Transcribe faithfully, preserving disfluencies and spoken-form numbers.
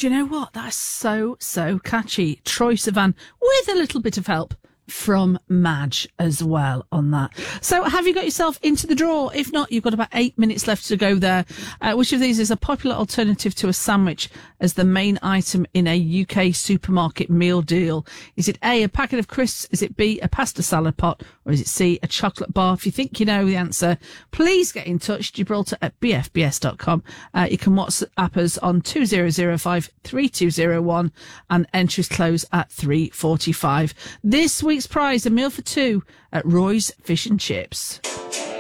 Do you know what? That's so, so catchy. Troye Sivan with a little bit of help from Madge as well on that. So have you got yourself into the draw? If not, you've got about eight minutes left to go there. Uh, which of these is a popular alternative to a sandwich as the main item in a U K supermarket meal deal? Is it A, a packet of crisps? Is it B, a pasta salad pot? Or is it C, a chocolate bar? If you think you know the answer, please get in touch, Gibraltar at b f b s dot com. Uh, you can WhatsApp us on two zero zero five three two zero one and entries close at three forty-five. This week's prize, a meal for two at Roy's Fish and Chips.